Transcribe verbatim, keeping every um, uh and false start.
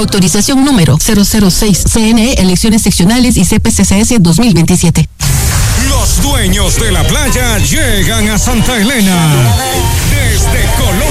Autorización número cero cero seis. C N E, Elecciones Seccionales y C P C C S dos mil veintisiete. Los dueños de la playa llegan a Santa Elena. Desde Colombia.